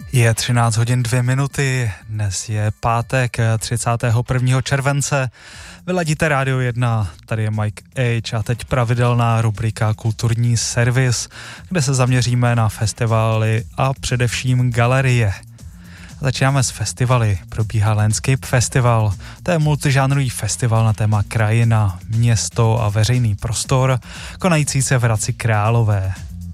Je 13 hodin 2 minuty, dnes je pátek 31. července, vyladíte Rádio 1, tady je Mike H a teď pravidelná rubrika Kulturní servis, kde se zaměříme na festivaly a především galerie. Začínáme s festivaly, probíhá Landscape Festival, to je multižánrový festival na téma krajina, město a veřejný prostor, konající se v Hradci Králové.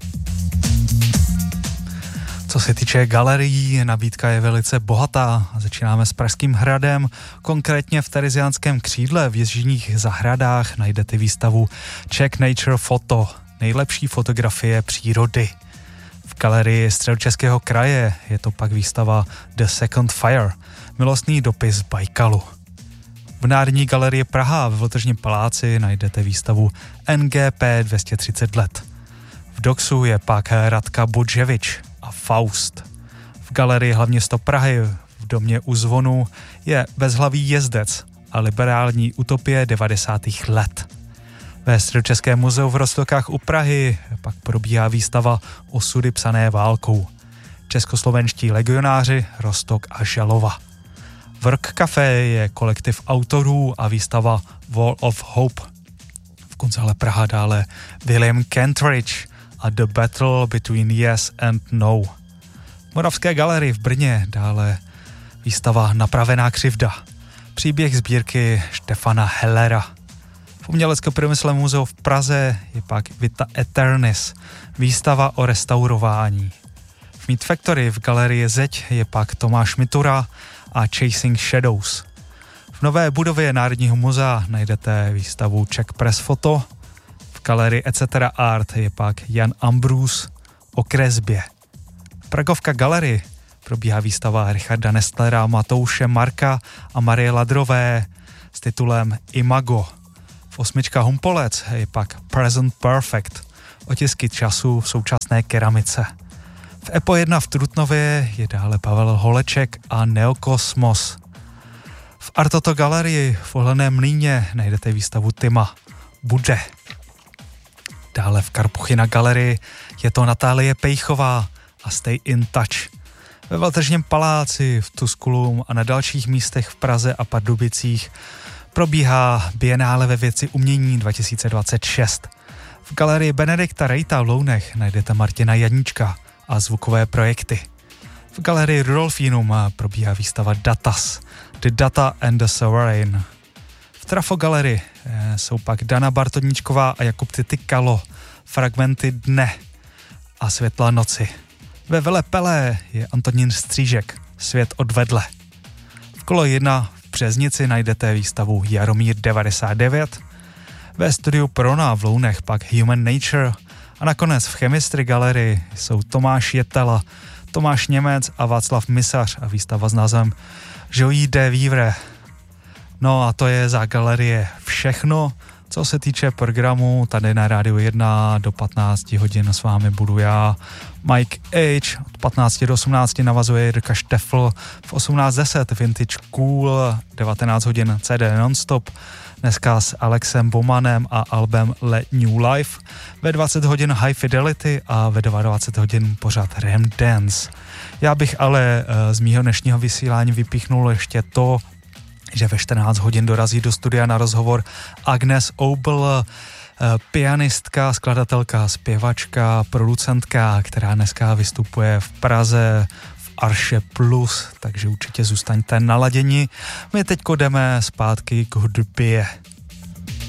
Co se týče galerií, nabídka je velice bohatá. Začínáme s Pražským hradem, konkrétně v Tereziánském křídle v Jižních zahradách najdete výstavu Czech Nature Photo, nejlepší fotografie přírody. V galerii Středočeského kraje je to pak výstava The Second Fire, milostný dopis Bajkalu. V Národní galerii Praha ve Vltržním paláci najdete výstavu NGP 230 let. V Doxu je pak Radka Budževič a Faust. V galerii Hlavní město Prahy v domě u zvonu je Bezhlavý jezdec a liberální utopie 90. let. Ve Středočeském muzeu v Roztokách u Prahy pak probíhá výstava Osudy psané válkou. Českoslovenští legionáři Roztok a Želova. V Rock Café je kolektiv autorů a výstava Wall of Hope. V Kunsthalle Praha dále William Kentridge a The Battle Between Yes and No. V Moravské galerii v Brně dále výstava Napravená křivda. Příběh sbírky Štefana Hellera. V Umělecko-průmyslovém muzeu v Praze je pak Vita Eternis, výstava o restaurování. V Meat Factory v galerii Zeď je pak Tomáš Mitura a Chasing Shadows. V nové budově Národního muzea najdete výstavu Czech Press Photo. V galerii Etc. Art je pak Jan Ambrus o kresbě. V Pragovka galerii probíhá výstava Richarda Nestlera, Matouše Marka a Marie Ladrové s titulem Imago. V Osmička Humpolec je pak Present Perfect, otisky času v současné keramice. V EPO 1 v Trutnově je dále Pavel Holeček a Neokosmos. V Artoto galerii v Ohleném Mlýně najdete výstavu Tima Bude. Dále v Karpuchyna galerii je to Natálie Pejchová a Stay in Touch. Ve Vltržním paláci, v Tusculum a na dalších místech v Praze a Pardubicích probíhá Bienále ve věci umění 2026. V galerii Benedikta Rejta v Lounech najdete Martina Janíčka a zvukové projekty. V galerii Rudolfinum probíhá výstava Datas, The Data and the Sovereign. V Trafo galerii jsou pak Dana Bartodníčková a Jakub Titykalo, Fragmenty dne a Světla noci. Ve Vele Pelé je Antonín Střížek, Svět odvedle. V Kolo 1 v Březnici najdete výstavu Jaromír 99, ve studiu Prona v Lounech pak Human Nature a nakonec v Chemistry galerii jsou Tomáš Jetela, Tomáš Němec a Václav Misař a výstava s názvem Joie de Vivre. No a to je za galerie všechno, co se týče programu. Tady na Rádiu 1 do 15 hodin s vámi budu já, Mike H. Od 15 do 18 navazuje Jirka Štefl, v 18:10 Vintage Cool, 19 hodin CD Nonstop, dneska s Alexem Bomanem a albem Le New Life, ve 20 hodin High Fidelity a ve 22 hodin pořád Ram Dance. Já bych ale z mýho dnešního vysílání vypíchnul ještě to, že ve 14 hodin dorazí do studia na rozhovor Agnes Obel, pianistka, skladatelka, zpěvačka, producentka, která dneska vystupuje v Praze v Arše Plus, takže určitě zůstaňte naladěni. My teďko jdeme zpátky k hudbě.